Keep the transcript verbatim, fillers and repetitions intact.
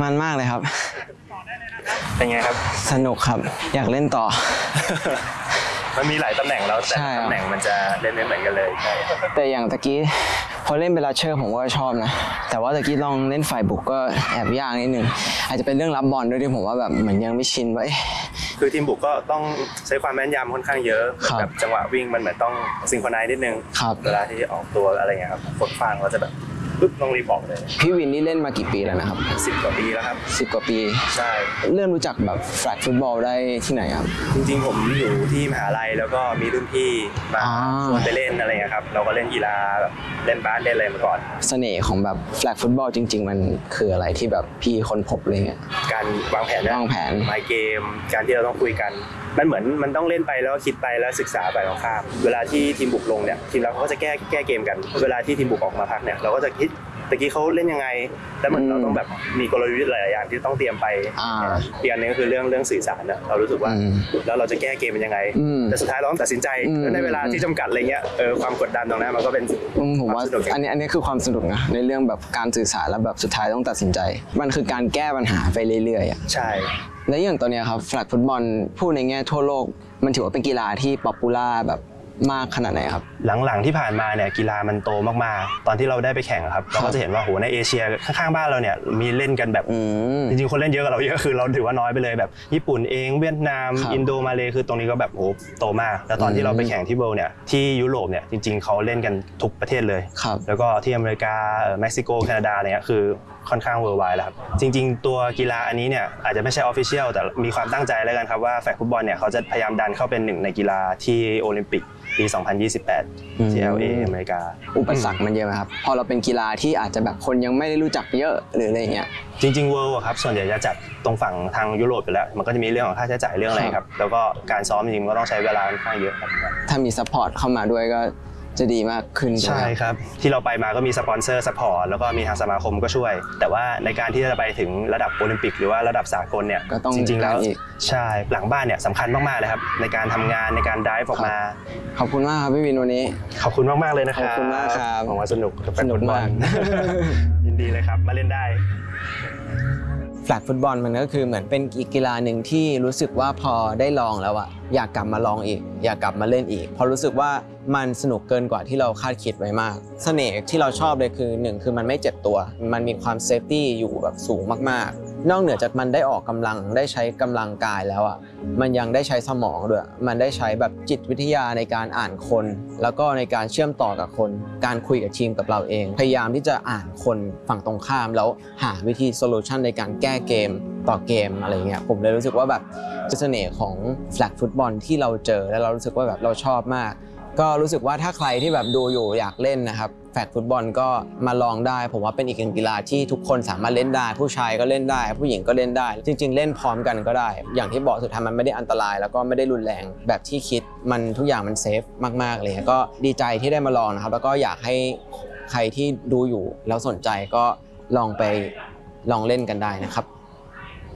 มันมากเลยครับเป็นไงครับสนุกครับอยากเล่นต่อมันมีหลายตำแหน่งแล้วแต่ตำแหน่งมันจะเล่นไม่เหมือนกันเลยแต่อย่างตะกี้พอเล่นเป็นลัชเชอร์ผมก็ชอบนะแต่ว่าตะกี้ลองเล่นฝ่ายบุกก็แอบยากนิดนึงอาจจะเป็นเรื่องรับบอลด้วยที่ผมว่าแบบเหมือนยังไม่ชินไว้คือทีมบุกก็ต้องใช้ความแม่นยำค่อนข้างเยอะแบบจังหวะวิ่งมันเหมือนต้องซิงโครไนซ์นิดนึงเวลาที่ออกตัวอะไรเงี้ยครับคนฟังก็จะแบบปึ๊บต้องรีบบอกเลยพี่วินนี่เล่นมากี่ปีแล้วนะครับสิบกว่าปีแล้วครับสิบกว่าปีใช่เริ่มรู้จักแบบแฟลกฟุตบอลได้ที่ไหนครับจริงๆผมอยู่ที่มหาลัยแล้วก็มีรุ่นพี่มาชวนไปเล่นอะไรเงี้ยครับเราก็เล่นกีฬาแบบเล่นบาสเล่นอะไรมาก่อนเสน่ห์ของแบบแฟลกฟุตบอลจริงๆมันคืออะไรที่แบบพี่ค้นพบอะไรเงี้ยการวางแผนวางแผนไมเกมการที่เราต้องคุยกันมันเหมือนมันต้องเล่นไปแล้วคิดไปแล้วศึกษาไปของข้ามเวลาที่ทีมบุกลงเนี่ยทีมเราเขาก็จะแก้แก้เกมกันเวลาที่ทีมบุกออกมาพักเนี่ยเราก็จะคิดตะกี้เขาเล่นยังไงแล้วเหมือนเราต้องแบบมีกลยุทธ์หลายอย่างที่ต้องเตรียมไปอีกอันนึงก็คือเรื่องเรื่องสื่อสารเนี่ยเรารู้สึกว่าแล้วเราจะแก้เกมเป็นยังไงแต่สุดท้ายเราต้องตัดสินใจในเวลาที่จำกัดอะไรเงี้ยเออความกดดันตรงนั้นมันก็เป็นผมว่าอันนี้อันนี้คือความสนุกนะในเรื่องแบบการสื่อสารแล้วแบบสุดท้ายต้องตัดสินใจมันคือการแก้ปัญหาไปเรื่อยๆอ่ะใช่และอย่างตัวเนี้ยครับแฟลกฟุตบอลพูดในแง่ทั่วโลกมันถือว่าเป็นกีฬาที่ป๊อปปูล่าแบบมากขนาดไหนครับหลังๆที่ผ่านมาเนี่ยกีฬามันโตมากๆตอนที่เราได้ไปแข่งครับเราก็จะเห็นว่าโหในเอเชียข้างๆบ้านเราเนี่ยมีเล่นกันแบบจริงๆคนเล่นเยอะกว่าเราเยอะคือเราถือว่าน้อยไปเลยแบบญี่ปุ่นเองเวียดนามอินโดมาเลคือตรงนี้ก็แบบโหโตมากแล้วตอนที่เราไปแข่งที่เวิลด์เนี่ยที่ยุโรปเนี่ยจริงๆเขาเล่นกันทุกประเทศเลยแล้วก็ที่อเมริกาเม็กซิโกแคนาดาเนี่ยคือค่อนข้างเวิร์ลด์ไวด์แล้วครับจริงๆตัวกีฬาอันนี้เนี่ยอาจจะไม่ใช่ออฟฟิเชียลแต่มีความตั้งใจแล้วกันครับว่าแฟลกฟุตบอลเนี่ยเขาจะพยายามดันเข้าเป็นหนึ่งในกีฬาที่โอลิมปิกปีสองพันยี่สิบแปดที่ แอล เอ อเมริกาอุปสรรคมันเยอะไหมครับพอเราเป็นกีฬาที่อาจจะแบบคนยังไม่ได้รู้จักเยอะหรืออะไรเงี้ยจริงๆเวิลด์ครับส่วนใหญ่จะจัดตรงฝั่งทางยุโรปไปแล้วมันก็จะมีเรื่องของค่าใช้จ่ายเรื่องอะไรครับแล้วก็การซ้อมจริงๆก็ต้องใช้เวลาค่อนข้างเยอะครับถ้ามีซัพพอร์ตเข้ามาด้วยก็จะดีมากขึ้นใช่ครับที่เราไปมาก็มีสปอนเซอร์ซัพพอร์ตแล้วก็มีทางสมาคมก็ช่วยแต่ว่าในการที่จะไปถึงระดับโอลิมปิกหรือว่าระดับสากลเนี่ยจริงๆแล้วใช่หลังบ้านเนี่ยสำคัญมากๆเลยครับในการทำงานในการไดฟ์ออกมาขอบคุณมากครับพี่วินวันนี้ขอบคุณมากๆเลยนะครับขอบคุณมากครับผมว่าสนุกสนุกมากยินดีเลยครับมาเล่นได้แฟลกฟุตบอลมันก็คือเหมือนเป็นอีกกีฬาหนึ่งที่รู้สึกว่าพอได้ลองแล้วอะอยากกลับมาลองอีกอยากกลับมาเล่นอีกเพราะรู้สึกว่ามันสนุกเกินกว่าที่เราคาดคิดไว้มากเสน่ห์ที่เราชอบเลยคือหนึ่งคือมันไม่เจ็บตัวมันมีความเซฟตี้อยู่แบบสูงมากๆนอกเหนือจากมันได้ออกกำลังได้ใช้กำลังกายแล้วอ่ะมันยังได้ใช้สมองด้วยมันได้ใช้แบบจิตวิทยาในการอ่านคนแล้วก็ในการเชื่อมต่อกับคนการคุยกับทีมกับเราเองพยายามที่จะอ่านคนฝั่งตรงข้ามแล้วหาวิธีโซลูชันในการแก้เกมต่อเกมอะไรเงี้ยผมเลยรู้สึกว่าแบบเสน่ห์ของแฟลกฟุตบอลที่เราเจอแล้วเรารู้สึกว่าแบบเราชอบมากก็รู้สึกว่าถ้าใครที่แบบดูอยู่อยากเล่นนะครับแฟลกฟุตบอลก็มาลองได้ผมว่าเป็นอีกหนึ่งกีฬาที่ทุกคนสามารถเล่นได้ผู้ชายก็เล่นได้ผู้หญิงก็เล่นได้จริงๆเล่นพร้อมกันก็ได้อย่างที่บอกสุดท้ายมันไม่ได้อันตรายแล้วก็ไม่ได้รุนแรงแบบที่คิดมันทุกอย่างมันเซฟมากๆเลยก็ดีใจที่ได้มาลองนะครับแล้วก็อยากให้ใครที่ดูอยู่แล้วสนใจก็ลองไปลองเล่นกันได้นะครับ